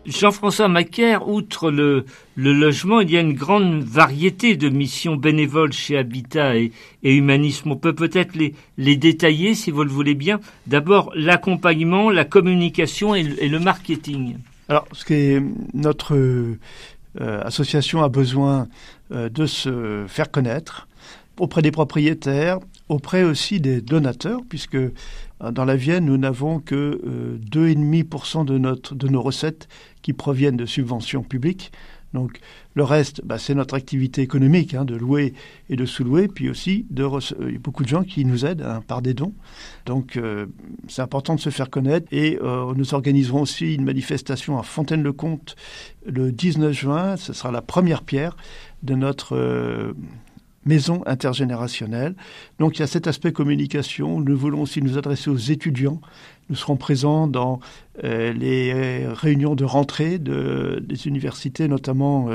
Jean-François Macaire, outre le logement, il y a une grande variété de missions bénévoles chez Habitat et Humanisme. On peut peut-être les détailler si vous le voulez bien. D'abord, l'accompagnement, la communication et le marketing. Alors, notre association a besoin de se faire connaître auprès des propriétaires, auprès aussi des donateurs, puisque dans la Vienne, nous n'avons que 2,5% de nos recettes qui proviennent de subventions publiques. Donc le reste, c'est notre activité économique, de louer et de sous-louer, puis aussi il y a beaucoup de gens qui nous aident par des dons. Donc c'est important de se faire connaître et nous organiserons aussi une manifestation à Fontaine-le-Comte le 19 juin. Ce sera la première pierre de notre maison intergénérationnelle. Donc il y a cet aspect communication. Nous voulons aussi nous adresser aux étudiants. Nous serons présents dans les réunions de rentrée des universités, notamment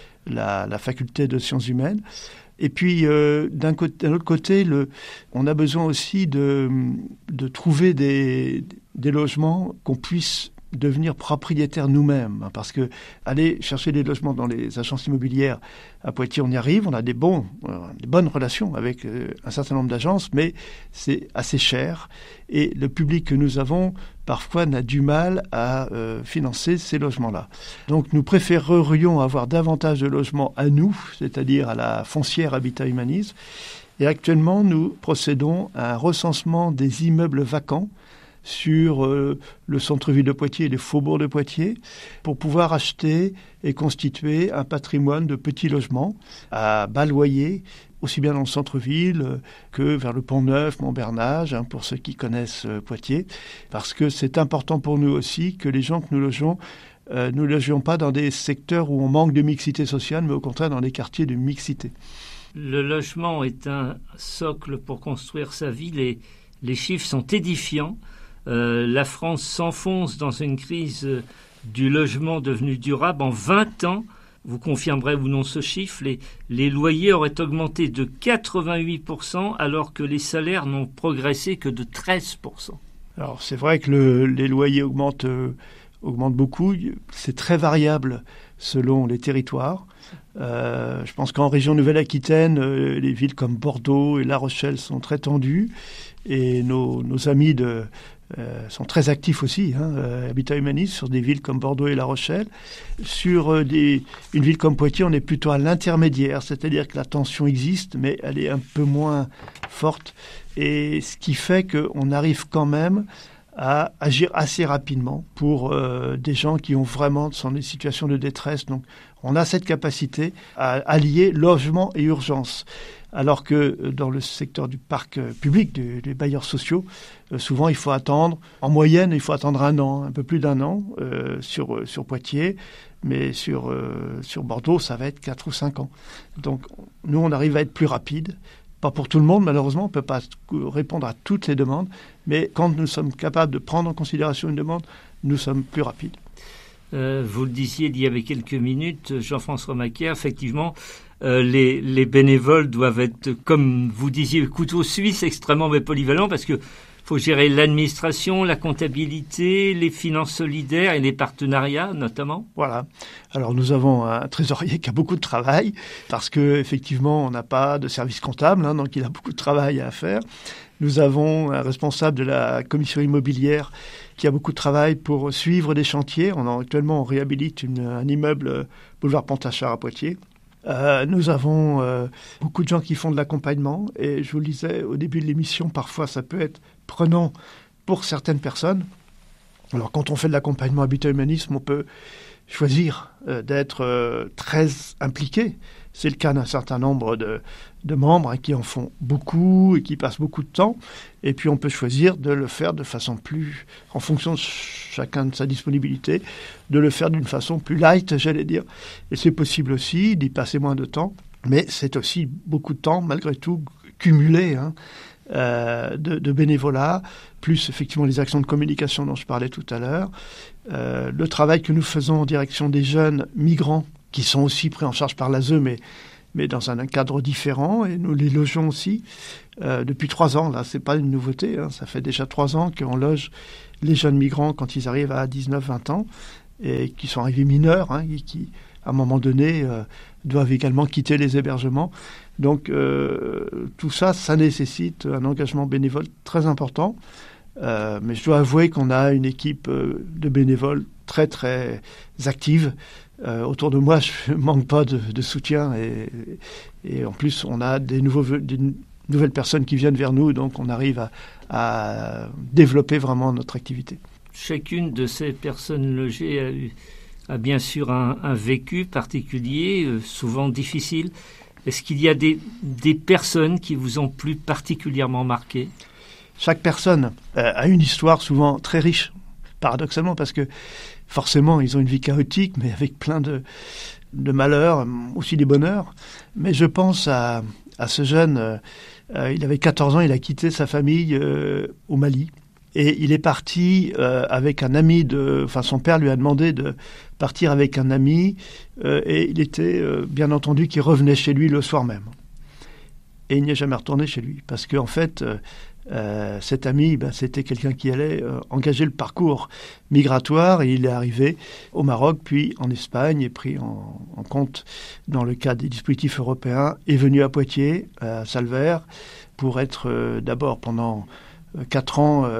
la faculté de sciences humaines. Et puis, d'un autre côté, on a besoin aussi de trouver des logements qu'on puisse devenir propriétaire nous-mêmes, parce que aller chercher des logements dans les agences immobilières à Poitiers, on y arrive, on a des bonnes relations avec un certain nombre d'agences, mais c'est assez cher et le public que nous avons parfois n'a du mal à financer ces logements-là. Donc nous préférerions avoir davantage de logements à nous, c'est-à-dire à la foncière Habitat Humanisme, et actuellement nous procédons à un recensement des immeubles vacants sur le centre-ville de Poitiers et les faubourgs de Poitiers pour pouvoir acheter et constituer un patrimoine de petits logements à bas loyer, aussi bien dans le centre-ville que vers le Pont-Neuf, Montbernage, pour ceux qui connaissent Poitiers, parce que c'est important pour nous aussi que les gens que nous logeons ne logions pas dans des secteurs où on manque de mixité sociale, mais au contraire dans des quartiers de mixité. Le logement est un socle pour construire sa vie. Les chiffres sont édifiants. La France s'enfonce dans une crise du logement devenu durable. En 20 ans, vous confirmerez ou non ce chiffre, les loyers auraient augmenté de 88% alors que les salaires n'ont progressé que de 13%. Alors c'est vrai que les loyers augmentent beaucoup. C'est très variable selon les territoires. Je pense qu'en région Nouvelle-Aquitaine, les villes comme Bordeaux et La Rochelle sont très tendues. Et nos amis sont très actifs aussi, Habitat Humanisme, sur des villes comme Bordeaux et La Rochelle. Sur une ville comme Poitiers, on est plutôt à l'intermédiaire, c'est-à-dire que la tension existe, mais elle est un peu moins forte. Et ce qui fait qu'on arrive quand même à agir assez rapidement pour des gens qui ont vraiment sont des situations de détresse. Donc, on a cette capacité à allier logement et urgence. Alors que dans le secteur du parc public, des bailleurs sociaux, souvent il faut attendre, en moyenne il faut attendre un an, un peu plus d'un an sur Poitiers, mais sur Bordeaux ça va être 4 ou 5 ans. Donc nous on arrive à être plus rapide, pas pour tout le monde malheureusement, on ne peut pas répondre à toutes les demandes, mais quand nous sommes capables de prendre en considération une demande, nous sommes plus rapides. Vous le disiez il y avait quelques minutes, Jean-François Macaire, effectivement, les bénévoles doivent être, comme vous disiez, couteau suisse, extrêmement polyvalents, parce que faut gérer l'administration, la comptabilité, les finances solidaires et les partenariats, notamment. Voilà. Alors nous avons un trésorier qui a beaucoup de travail, parce que effectivement on n'a pas de service comptable, donc il a beaucoup de travail à faire. Nous avons un responsable de la commission immobilière qui a beaucoup de travail pour suivre des chantiers. Actuellement, on réhabilite un immeuble boulevard Pontachard à Poitiers. Nous avons beaucoup de gens qui font de l'accompagnement. Et je vous le disais au début de l'émission, parfois ça peut être prenant pour certaines personnes. Alors quand on fait de l'accompagnement Habitat Humanisme, on peut choisir d'être très impliqué. C'est le cas d'un certain nombre de membres qui en font beaucoup et qui passent beaucoup de temps. Et puis on peut choisir de le faire de façon plus, en fonction de chacun de sa disponibilité, de le faire d'une façon plus light, j'allais dire. Et c'est possible aussi d'y passer moins de temps, mais c'est aussi beaucoup de temps, malgré tout, cumulé de bénévolat, plus effectivement les actions de communication dont je parlais tout à l'heure. Le travail que nous faisons en direction des jeunes migrants qui sont aussi pris en charge par l'ASE, mais dans un cadre différent, et nous les logeons aussi depuis 3 ans. Là, c'est pas une nouveauté, ça fait déjà 3 ans qu'on loge les jeunes migrants quand ils arrivent à 19-20 ans. et qui sont arrivés mineurs, et qui, à un moment donné, doivent également quitter les hébergements. Donc, tout ça, ça nécessite un engagement bénévole très important. Mais je dois avouer qu'on a une équipe de bénévoles très, très active. Autour de moi, je ne manque pas de soutien. Et en plus, on a des nouvelles personnes qui viennent vers nous. Donc, on arrive à développer vraiment notre activité. Chacune de ces personnes logées a bien sûr un vécu particulier, souvent difficile. Est-ce qu'il y a des personnes qui vous ont plus particulièrement marqué ? Chaque personne a une histoire souvent très riche, paradoxalement, parce que forcément, ils ont une vie chaotique, mais avec plein de malheurs, aussi des bonheurs. Mais je pense à ce jeune, il avait 14 ans, il a quitté sa famille au Mali. Et il est parti avec un ami son père lui a demandé de partir avec un ami, et il était, bien entendu, qu'il revenait chez lui le soir même. Et il n'y est jamais retourné chez lui, parce qu'en fait, cet ami, c'était quelqu'un qui allait engager le parcours migratoire, et il est arrivé au Maroc, puis en Espagne, et pris en compte dans le cadre des dispositifs européens, est venu à Poitiers, à Salvert, pour être d'abord pendant 4 ans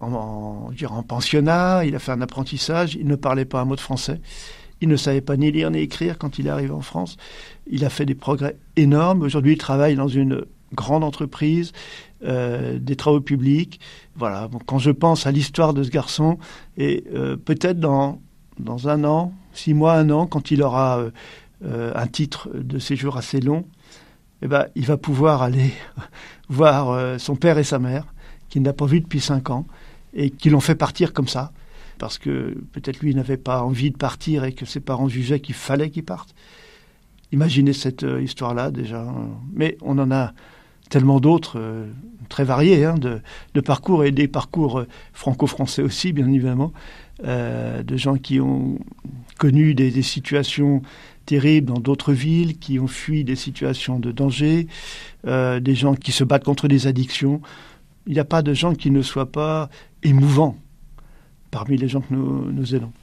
en pensionnat. Il a fait un apprentissage, il ne parlait pas un mot de français, il ne savait pas ni lire ni écrire quand il est arrivé en France. Il a fait des progrès énormes. Aujourd'hui, il travaille dans une grande entreprise, des travaux publics. Voilà. Donc, quand je pense à l'histoire de ce garçon, et peut-être dans 1 an, 6 mois, 1 an, quand il aura un titre de séjour assez long, il va pouvoir aller voir son père et sa mère, qu'il n'a pas vu depuis 5 ans, et qui l'ont fait partir comme ça, parce que peut-être lui n'avait pas envie de partir et que ses parents jugeaient qu'il fallait qu'il parte. Imaginez cette histoire-là déjà. Mais on en a tellement d'autres, très variés, de parcours, et des parcours franco-français aussi, bien évidemment, de gens qui ont connu des situations terribles dans d'autres villes, qui ont fui des situations de danger, des gens qui se battent contre des addictions. Il n'y a pas de gens qui ne soient pas émouvants parmi les gens que nous aidons.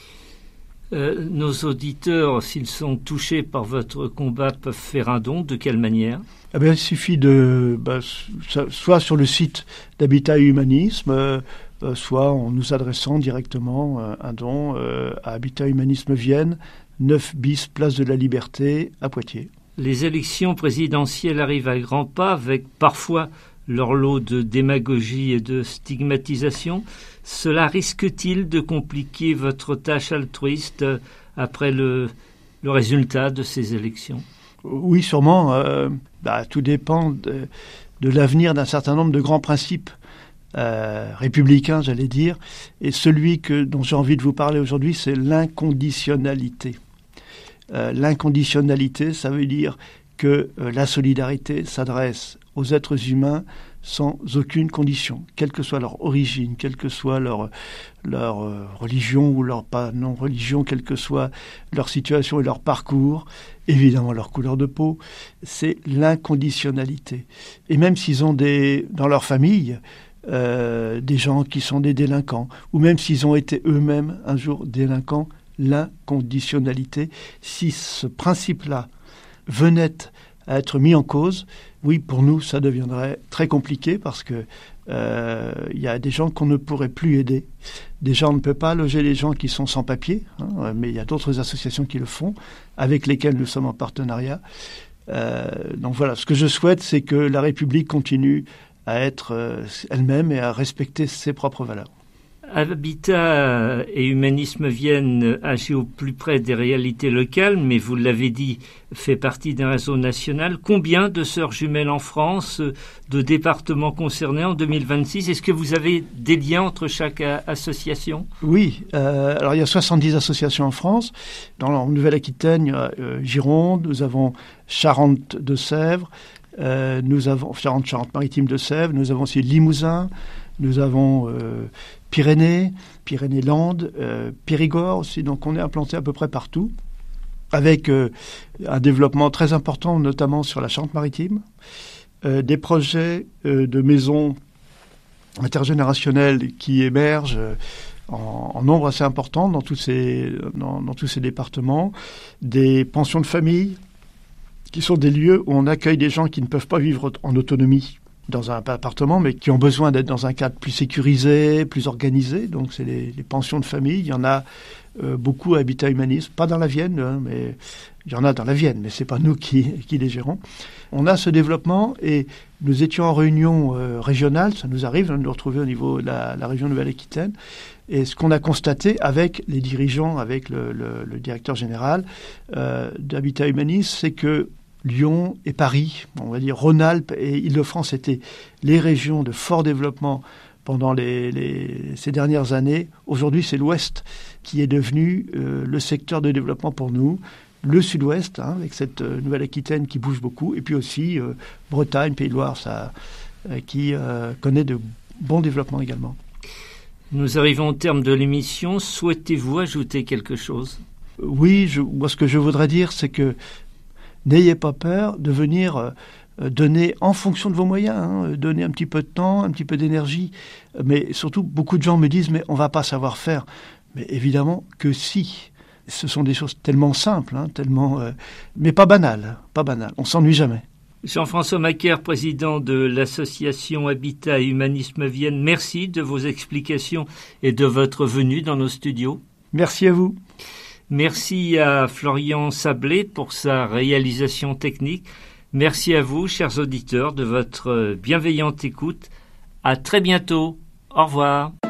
Nos auditeurs, s'ils sont touchés par votre combat, peuvent faire un don. De quelle manière ? Il suffit soit sur le site d'Habitat et Humanisme, soit en nous adressant directement un don à Habitat et Humanisme Vienne, 9 bis Place de la Liberté à Poitiers. Les élections présidentielles arrivent à grands pas, avec parfois leur lot de démagogie et de stigmatisation. Cela risque-t-il de compliquer votre tâche altruiste après le résultat de ces élections ? Oui, sûrement. Tout dépend de l'avenir d'un certain nombre de grands principes républicains, j'allais dire. Et celui dont j'ai envie de vous parler aujourd'hui, c'est l'inconditionnalité. L'inconditionnalité, ça veut dire que la solidarité s'adresse aux êtres humains sans aucune condition, quelle que soit leur origine, quelle que soit leur religion ou leur pas non-religion, quelle que soit leur situation et leur parcours, évidemment leur couleur de peau. C'est l'inconditionnalité. Et même s'ils ont dans leur famille des gens qui sont des délinquants, ou même s'ils ont été eux-mêmes un jour délinquants, l'inconditionnalité, si ce principe-là venait à être mis en cause, oui, pour nous, ça deviendrait très compliqué, parce que y a des gens qu'on ne pourrait plus aider. Déjà, on ne peut pas loger les gens qui sont sans papier, mais il y a d'autres associations qui le font, avec lesquelles nous sommes en partenariat. Donc voilà, ce que je souhaite, c'est que la République continue à être elle-même et à respecter ses propres valeurs. Habitat et Humanisme Vienne agit au plus près des réalités locales, mais vous l'avez dit, fait partie d'un réseau national. Combien de sœurs jumelles en France, de départements concernés en 2026 ? Est-ce que vous avez des liens entre chaque association ? Oui, alors il y a 70 associations en France. Dans la Nouvelle-Aquitaine, il y a Gironde, nous avons Charente-de-Sèvres, nous avons Charente-Maritime de Sèvres, nous avons aussi Limousin, nous avons Pyrénées-Landes, Périgord aussi. Donc on est implanté à peu près partout, avec un développement très important, notamment sur la Charente-Maritime, des projets de maisons intergénérationnelles qui émergent en nombre assez important dans tous ces départements, des pensions de famille, qui sont des lieux où on accueille des gens qui ne peuvent pas vivre en autonomie dans un appartement, mais qui ont besoin d'être dans un cadre plus sécurisé, plus organisé. Donc c'est les pensions de famille. Il y en a beaucoup à Habitat Humanisme, pas dans la Vienne, hein, mais il y en a dans la Vienne, mais c'est pas nous qui les gérons. On a ce développement et nous étions en réunion régionale, ça nous arrive de nous retrouver au niveau de la région Nouvelle-Aquitaine. Et ce qu'on a constaté avec les dirigeants, avec le directeur général d'Habitat Humanisme, c'est que Lyon et Paris, on va dire Rhône-Alpes et Île-de-France étaient les régions de fort développement pendant ces dernières années. Aujourd'hui, c'est l'Ouest qui est devenu le secteur de développement pour nous. Le Sud-Ouest, hein, avec cette Nouvelle-Aquitaine qui bouge beaucoup, et puis aussi Bretagne, Pays de Loire, qui connaît de bons développements également. Nous arrivons au terme de l'émission. Souhaitez-vous ajouter quelque chose ? Oui, moi ce que je voudrais dire, c'est que n'ayez pas peur de venir donner en fonction de vos moyens, hein, donner un petit peu de temps, un petit peu d'énergie. Mais surtout, beaucoup de gens me disent « mais on ne va pas savoir faire ». Mais évidemment que si. Ce sont des choses tellement simples, hein, mais pas banales. On s'ennuie jamais. Jean-François Macaire, président de l'association Habitat et Humanisme Vienne, merci de vos explications et de votre venue dans nos studios. Merci à vous. Merci à Florian Sablé pour sa réalisation technique. Merci à vous, chers auditeurs, de votre bienveillante écoute. À très bientôt. Au revoir.